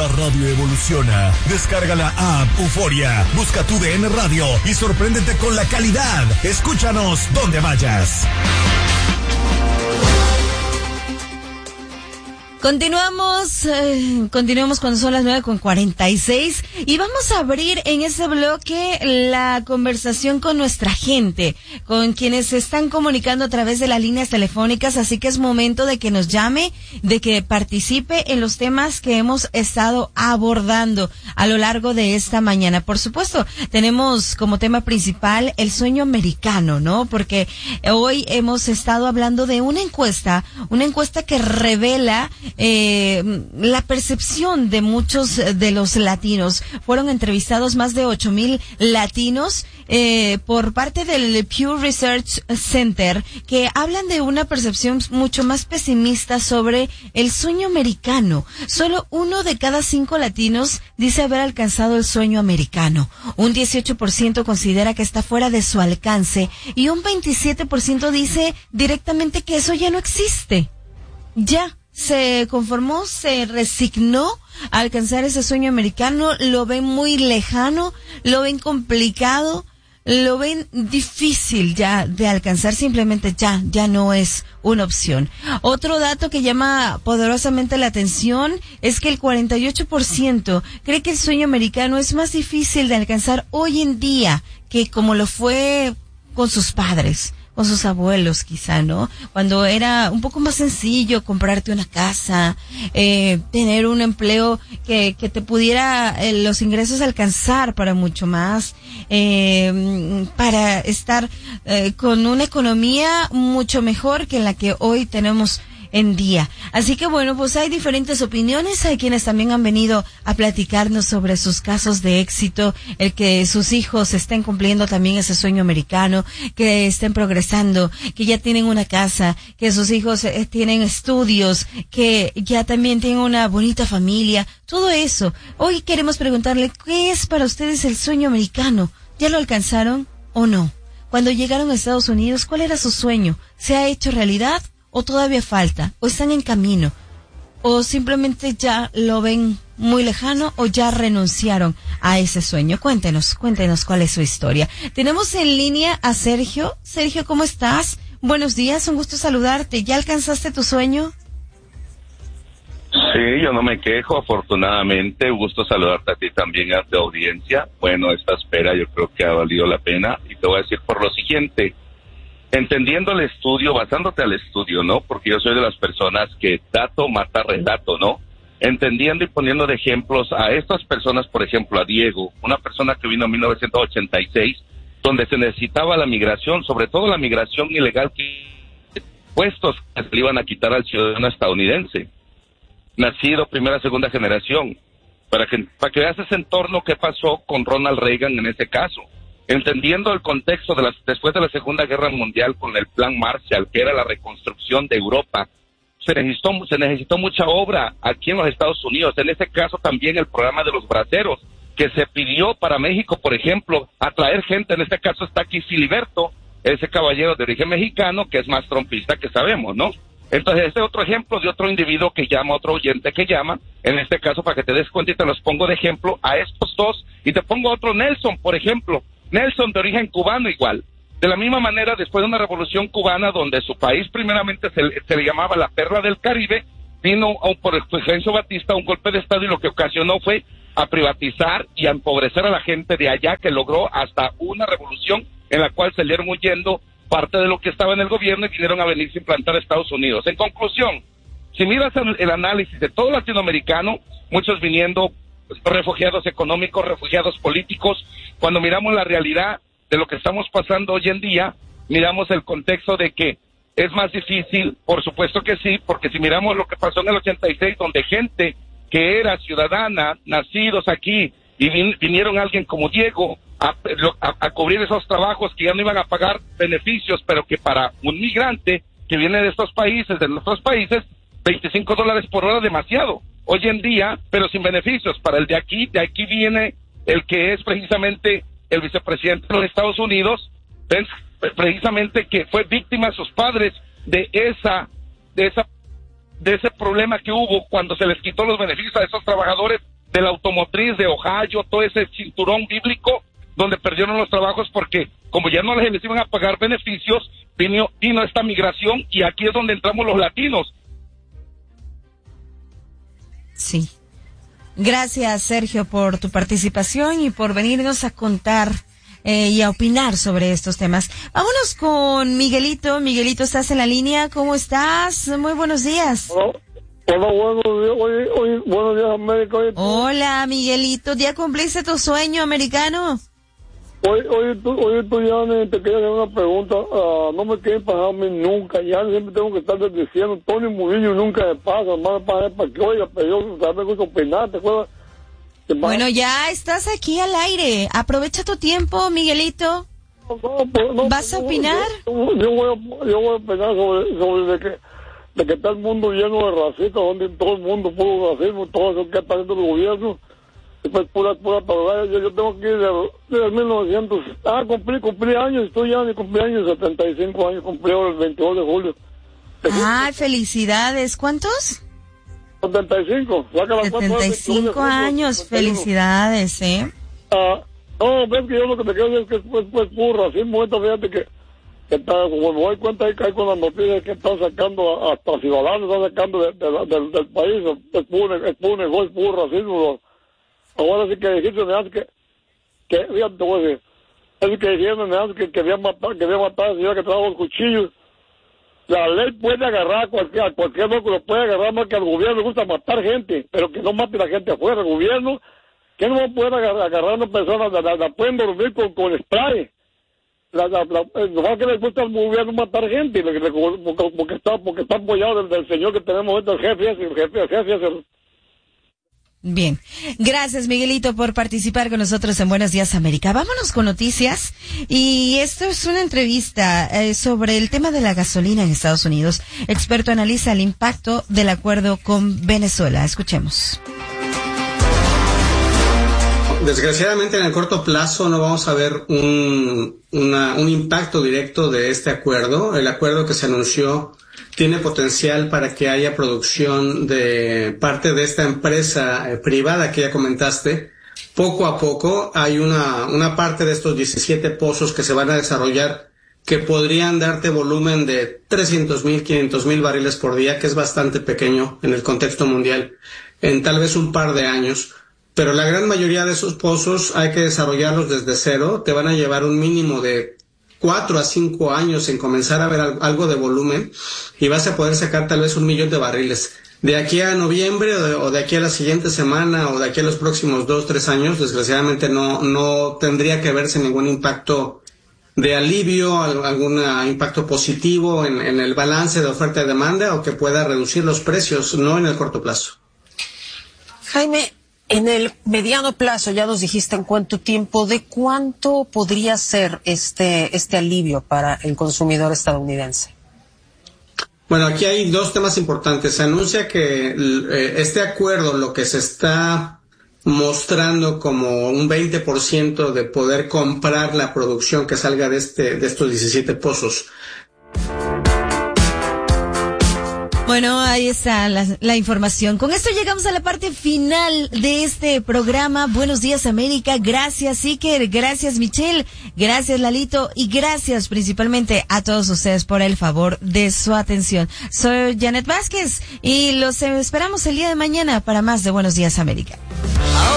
radio evoluciona. Descarga la app Euforia, busca tu DN Radio y sorpréndete con la calidad. Escúchanos donde vayas. Continuamos cuando son las 9:46 y vamos a abrir en ese bloque la conversación con nuestra gente, con quienes se están comunicando a través de las líneas telefónicas, así que es momento de que nos llame, de que participe en los temas que hemos estado abordando a lo largo de esta mañana. Por supuesto, tenemos como tema principal el sueño americano, ¿no? Porque hoy hemos estado hablando de una encuesta que revela la percepción de muchos de los latinos. Fueron entrevistados más de 8,000 latinos por parte del Pew Research Center, que hablan de una percepción mucho más pesimista sobre el sueño americano. Solo 1 de cada 5 latinos dice haber alcanzado el sueño americano. Un 18% considera que está fuera de su alcance y un 27% dice directamente que eso ya no existe. Ya se conformó, se resignó a alcanzar ese sueño americano, lo ven muy lejano, lo ven complicado, lo ven difícil ya de alcanzar, simplemente ya no es una opción. Otro dato que llama poderosamente la atención es que el 48% cree que el sueño americano es más difícil de alcanzar hoy en día que como lo fue con sus padres, con sus abuelos quizá, ¿no? Cuando era un poco más sencillo comprarte una casa, tener un empleo que te pudiera los ingresos alcanzar para mucho más, para estar con una economía mucho mejor que la que hoy tenemos en día. Así que bueno, pues hay diferentes opiniones, hay quienes también han venido a platicarnos sobre sus casos de éxito, el que sus hijos estén cumpliendo también ese sueño americano, que estén progresando, que ya tienen una casa, que sus hijos tienen estudios, que ya también tienen una bonita familia, todo eso. Hoy queremos preguntarle, ¿qué es para ustedes el sueño americano? ¿Ya lo alcanzaron o no? Cuando llegaron a Estados Unidos, ¿cuál era su sueño? ¿Se ha hecho realidad? ¿O todavía falta? ¿O están en camino? ¿O simplemente ya lo ven muy lejano o ya renunciaron a ese sueño? Cuéntenos cuál es su historia. Tenemos en línea a Sergio. Sergio, ¿cómo estás? Buenos días, un gusto saludarte. ¿Ya alcanzaste tu sueño? Sí, yo no me quejo, afortunadamente. Un gusto saludarte a ti también, a tu audiencia. Bueno, esta espera yo creo que ha valido la pena y te voy a decir por lo siguiente. Entendiendo el estudio, basándote al estudio, ¿no? Porque yo soy de las personas que dato mata relato, ¿no? Entendiendo y poniendo de ejemplos a estas personas, por ejemplo, a Diego, una persona que vino en 1986, donde se necesitaba la migración, sobre todo la migración ilegal, puestos que se le iban a quitar al ciudadano estadounidense, nacido primera, segunda generación, para que veas ese entorno que pasó con Ronald Reagan en ese caso. Entendiendo el contexto después de la Segunda Guerra Mundial con el Plan Marshall, que era la reconstrucción de Europa, se necesitó mucha obra aquí en los Estados Unidos. En ese caso también el programa de los braceros, que se pidió para México, por ejemplo, atraer gente. En este caso está aquí Filiberto, ese caballero de origen mexicano, que es más trompista que sabemos, ¿no? Entonces, este es otro ejemplo de otro individuo que llama, otro oyente que llama, en este caso, para que te des cuenta y te los pongo de ejemplo a estos dos, y te pongo otro Nelson, por ejemplo. Nelson, de origen cubano igual. De la misma manera, después de una revolución cubana donde su país primeramente se le llamaba la perla del Caribe, vino por el Fulgencio Batista un golpe de Estado y lo que ocasionó fue a privatizar y a empobrecer a la gente de allá, que logró hasta una revolución en la cual salieron huyendo parte de lo que estaba en el gobierno y vinieron a venirse a implantar a Estados Unidos. En conclusión, si miras el análisis de todo latinoamericano, muchos viniendo refugiados económicos, refugiados políticos, cuando miramos la realidad de lo que estamos pasando hoy en día, miramos el contexto de que es más difícil, por supuesto que sí, porque si miramos lo que pasó en el 86, donde gente que era ciudadana, nacidos aquí, y vinieron alguien como Diego a cubrir esos trabajos que ya no iban a pagar beneficios, pero que para un migrante que viene de estos países, de nuestros países, $25 por hora demasiado. Hoy en día, pero sin beneficios. Para el de aquí viene el que es precisamente el vicepresidente de los Estados Unidos, precisamente que fue víctima sus padres de ese problema que hubo cuando se les quitó los beneficios a esos trabajadores de la automotriz de Ohio, todo ese cinturón bíblico donde perdieron los trabajos porque como ya no les iban a pagar beneficios, vino esta migración y aquí es donde entramos los latinos. Sí. Gracias, Sergio, por tu participación y por venirnos a contar y a opinar sobre estos temas. Vámonos con Miguelito. Miguelito, ¿estás en la línea? ¿Cómo estás? Muy buenos días. Hola, buenos días. Buenos días, América. Hola, Miguelito. ¿Ya cumpliste tu sueño americano? Oye, tú, Yane, te quería hacer una pregunta. No me quieren pagarme nunca. Ya siempre tengo que estar diciendo, Tony Murillo nunca me pasa. Más me pagan para que, oiga, pero yo me gusta opinar, ¿te acuerdas? Bueno, ya estás aquí al aire. Aprovecha tu tiempo, Miguelito. ¿Vas a opinar? Yo voy a opinar sobre de que está el mundo lleno de racistas, donde todo el mundo puro racismo, todo eso que está haciendo el gobierno. Pues pura palabra. Yo tengo que ir desde 1900. Cumplí años, estoy ya de cumpleaños, 75 años, cumplí el 22 de julio. ¡Ay, felicidades! ¿Cuántos? 75. 75 años, felicidades, No, ves que yo lo que me quiero decir es que pues puro racismo. Fíjate que está, como me doy cuenta ahí que hay con las noticias que están sacando, hasta ciudadanos están sacando del país, es puro negocio, es puro racismo. Ahora sí que dijiste, me hace que fíjate, te voy a decir, es que dijeron, me hace que quería matar a la señora que trajo los cuchillos. La ley puede agarrar a cualquier loco, lo puede agarrar, más que al gobierno le gusta matar gente, pero que no mate a la gente afuera. El gobierno, que no va a poder agarrar a una persona, la pueden dormir con spray. Nomás que le gusta al gobierno matar gente, porque está apoyado del señor que tenemos ahorita, el jefe. Bien, gracias Miguelito por participar con nosotros en Buenos Días América. Vámonos con noticias y esto es una entrevista sobre el tema de la gasolina en Estados Unidos. Experto analiza el impacto del acuerdo con Venezuela. Escuchemos. Desgraciadamente en el corto plazo no vamos a ver un impacto directo de este acuerdo. El acuerdo que se anunció tiene potencial para que haya producción de parte de esta empresa privada que ya comentaste. Poco a poco hay una parte de estos 17 pozos que se van a desarrollar que podrían darte volumen de 300,000, 500,000 barriles por día, que es bastante pequeño en el contexto mundial, en tal vez un par de años. Pero la gran mayoría de esos pozos hay que desarrollarlos desde cero. Te van a llevar un mínimo de 4 a 5 años en comenzar a ver algo de volumen y vas a poder sacar tal vez 1,000,000 de barriles. De aquí a noviembre o de aquí a la siguiente semana o de aquí a los próximos 2, 3 años, desgraciadamente no tendría que verse ningún impacto de alivio, algún impacto positivo en el balance de oferta y demanda o que pueda reducir los precios, no en el corto plazo. Jaime, en el mediano plazo, ya nos dijiste en cuánto tiempo, ¿de cuánto podría ser este alivio para el consumidor estadounidense? Bueno, aquí hay dos temas importantes. Se anuncia que este acuerdo, lo que se está mostrando como un 20% de poder comprar la producción que salga de estos 17 pozos. Bueno, ahí está la información. Con esto llegamos a la parte final de este programa. Buenos Días América. Gracias Iker, gracias Michelle, gracias Lalito y gracias principalmente a todos ustedes por el favor de su atención. Soy Janet Vázquez y los esperamos el día de mañana para más de Buenos Días América.